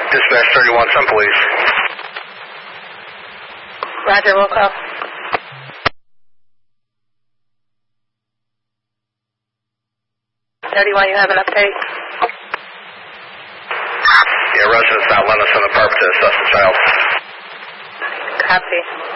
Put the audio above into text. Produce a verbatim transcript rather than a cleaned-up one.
Dispatch thirty-one, some police. Roger, roll call. thirty-one, you have an update? Yeah, residents not letting us in the apartment to assess the child. Copy.